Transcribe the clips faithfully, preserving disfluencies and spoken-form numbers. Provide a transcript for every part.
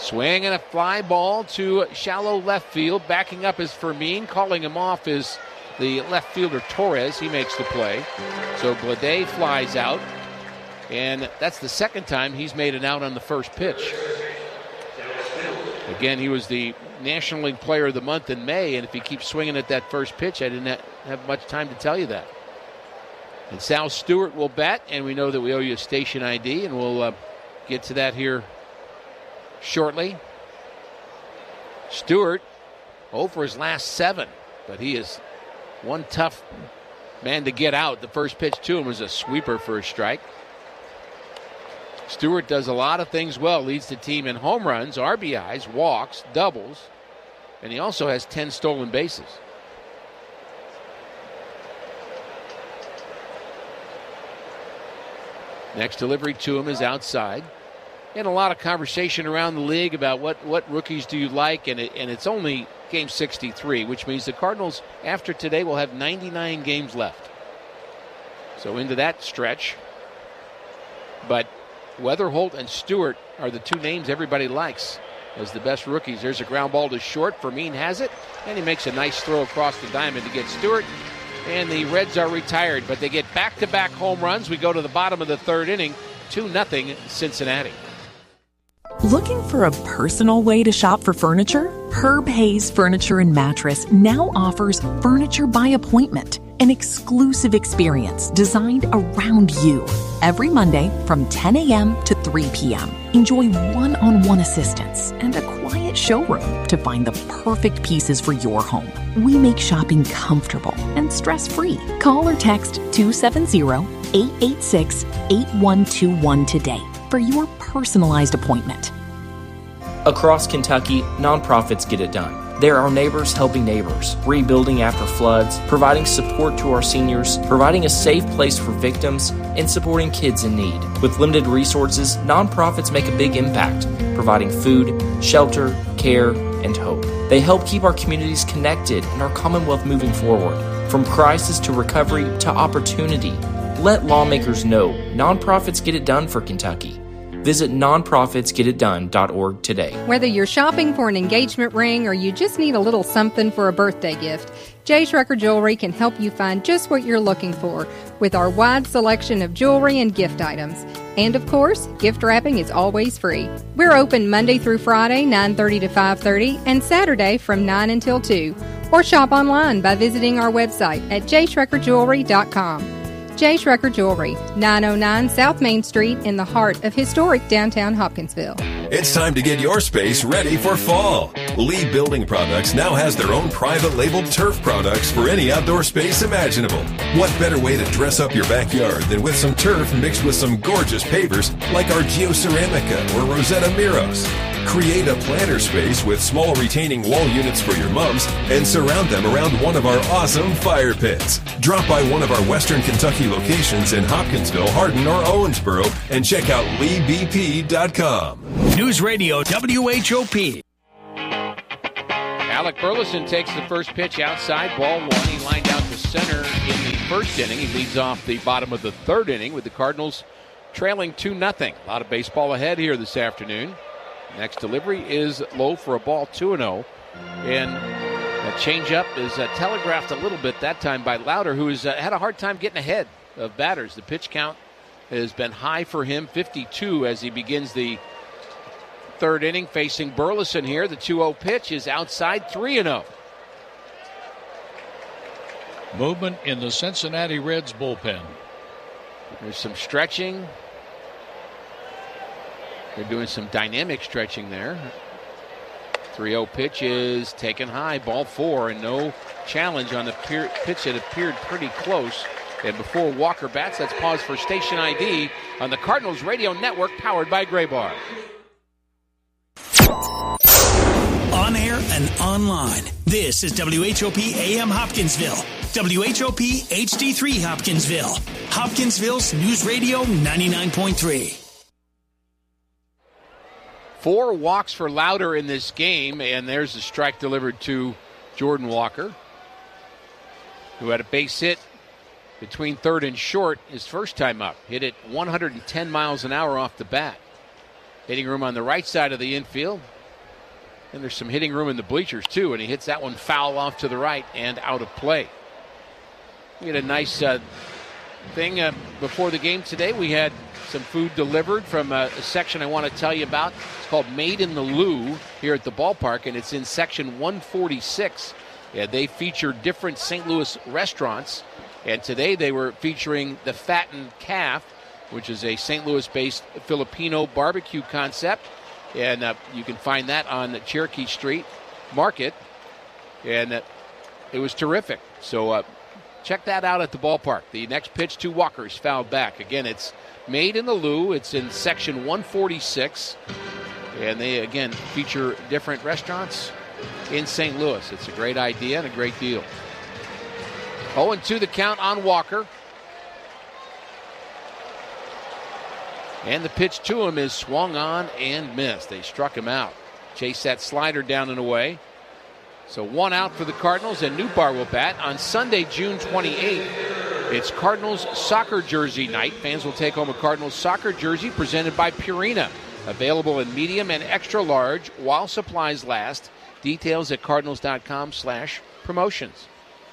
Swing and a fly ball to shallow left field. Backing up is Fermin. Calling him off is the left fielder Torres. He makes the play. So Bleday flies out. And that's the second time he's made an out on the first pitch. Again, he was the National League Player of the Month in May, and if he keeps swinging at that first pitch, I didn't have much time to tell you that. And Sal Stewart will bat, and we know that we owe you a station I D, and we'll uh, get to that here shortly. Stewart, oh for his last seven, but he is one tough man to get out. The first pitch to him was a sweeper for a strike. Stewart does a lot of things well, leads the team in home runs, R B Is, walks, doubles, and he also has ten stolen bases. Next delivery to him is outside. And a lot of conversation around the league about what, what rookies do you like, and, it, and it's only game sixty-three, which means the Cardinals, after today, will have ninety-nine games left. So into that stretch. But Weatherholt and Stewart are the two names everybody likes as the best rookies. There's a ground ball to short. Fermin has it, and he makes a nice throw across the diamond to get Stewart. And the Reds are retired, but they get back-to-back home runs. We go to the bottom of the third inning, two nothing Cincinnati. Looking for a personal way to shop for furniture? Herb Hayes Furniture and Mattress now offers Furniture by Appointment, an exclusive experience designed around you. Every Monday from ten a.m. to three p.m. Enjoy one-on-one assistance and a quiet showroom to find the perfect pieces for your home. We make shopping comfortable and stress-free. Call or text two seven zero, eight eight six, eight one two one today for your personalized appointment. Across Kentucky, nonprofits get it done. There are neighbors helping neighbors, rebuilding after floods, providing support to our seniors, providing a safe place for victims, and supporting kids in need. With limited resources, nonprofits make a big impact, providing food, shelter, care, and hope. They help keep our communities connected and our Commonwealth moving forward. From crisis to recovery to opportunity, let lawmakers know nonprofits get it done for Kentucky. Visit non profits get it done dot org today. Whether you're shopping for an engagement ring or you just need a little something for a birthday gift, J. Schrecker Jewelry can help you find just what you're looking for with our wide selection of jewelry and gift items. And of course, gift wrapping is always free. We're open Monday through Friday, nine thirty to five thirty, and Saturday from nine until two. Or shop online by visiting our website at j schrecker jewelry dot com. J. Schrecker Jewelry, nine oh nine South Main Street in the heart of historic downtown Hopkinsville. It's time to get your space ready for fall. Lee Building Products now has their own private labeled turf products for any outdoor space imaginable. What better way to dress up your backyard than with some turf mixed with some gorgeous pavers like our Geoceramica or Rosetta Miros? Create a planter space with small retaining wall units for your mums and surround them around one of our awesome fire pits. Drop by one of our Western Kentucky locations in Hopkinsville, Hardin, or Owensboro and check out lee b p dot com. News Radio W H O P. Alec Burleson takes the first pitch outside, ball one. He lined out to center in the first inning. He leads off the bottom of the third inning with the Cardinals trailing two nothing. A lot of baseball ahead here this afternoon. Next delivery is low for a ball, two and oh. And a changeup is uh, telegraphed a little bit that time by Louder, who has uh, had a hard time getting ahead of batters. The pitch count has been high for him, fifty-two, as he begins the third inning, facing Burleson here. The two oh pitch is outside, three and oh. Movement in the Cincinnati Reds bullpen. There's some stretching. They're doing some dynamic stretching there. three oh pitch is taken high, ball four, and no challenge on the peer, pitch that appeared pretty close. And before Walker bats, let's pause for station I D on the Cardinals Radio Network, powered by Graybar. On air and online, this is W H O P A M Hopkinsville, W H O P H D three Hopkinsville, Hopkinsville's News Radio ninety-nine point three. Four walks for Louder in this game, and there's a strike delivered to Jordan Walker, who had a base hit between third and short his first time up. Hit it one hundred ten miles an hour off the bat. Hitting room on the right side of the infield. And there's some hitting room in the bleachers, too. And he hits that one foul off to the right and out of play. We had a nice uh, thing uh, before the game today. We had some food delivered from a, a section I want to tell you about. It's called Made in the Lou here at the ballpark, and it's in section one forty-six. Yeah, they feature different Saint Louis restaurants. And today they were featuring the Fattened Calf, which is a Saint Louis-based Filipino barbecue concept. And uh, you can find that on Cherokee Street Market. And uh, it was terrific. So uh, check that out at the ballpark. The next pitch to Walker's fouled back. Again, it's Made in the Lou. It's in section one forty-six. And they, again, feature different restaurants in Saint Louis. It's a great idea and a great deal. oh and two the count on Walker. And the pitch to him is swung on and missed. They struck him out. Chase that slider down and away. So one out for the Cardinals, and Nootbaar will bat on Sunday, June twenty-eighth. It's Cardinals soccer jersey night. Fans will take home a Cardinals soccer jersey presented by Purina. Available in medium and extra large while supplies last. Details at cardinals.com slash promotions.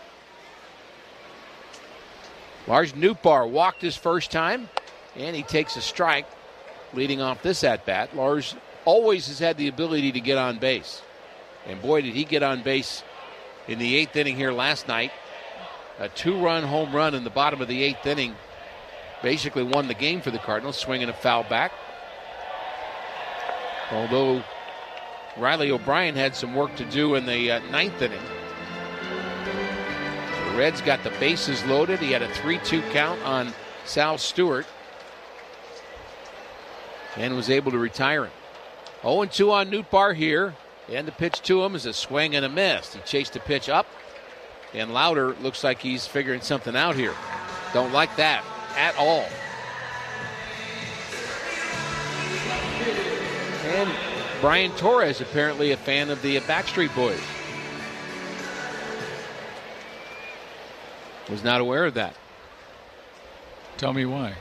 Lars Nootbaar walked his first time, and he takes a strike leading off this at-bat. Lars always has had the ability to get on base. And boy, did he get on base in the eighth inning here last night. A two-run home run in the bottom of the eighth inning basically won the game for the Cardinals, swinging a foul back. Although Riley O'Brien had some work to do in the uh, ninth inning. The Reds got the bases loaded. He had a three two count on Sal Stewart and was able to retire him. oh and two on Nootbaar here. And the pitch to him is a swing and a miss. He chased the pitch up, and Lauder looks like he's figuring something out here. Don't like that at all. And Brian Torres, apparently a fan of the Backstreet Boys. Was not aware of that. Tell me why.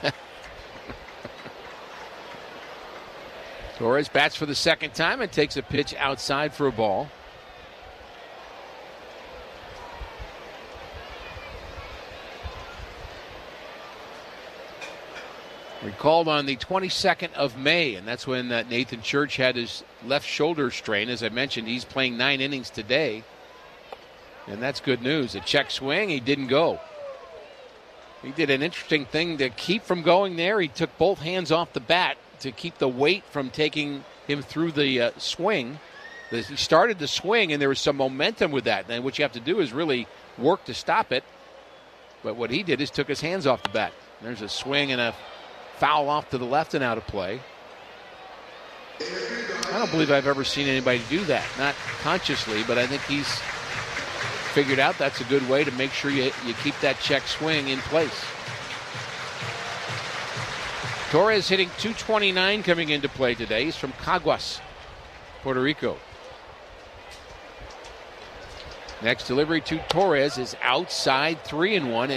Torres bats for the second time and takes a pitch outside for a ball. Recalled on the twenty-second of May, and that's when uh, Nathan Church had his left shoulder strain. As I mentioned, he's playing nine innings today, and that's good news. A check swing, he didn't go. He did an interesting thing to keep from going there. He took both hands off the bat to keep the weight from taking him through the uh, swing. He started the swing, and there was some momentum with that. And what you have to do is really work to stop it. But what he did is took his hands off the bat. There's a swing and a foul off to the left and out of play. I don't believe I've ever seen anybody do that. Not consciously, but I think he's figured out that's a good way to make sure you, you keep that check swing in place. Torres hitting two twenty-nine coming into play today. He's from Caguas, Puerto Rico. Next delivery to Torres is outside, three and one.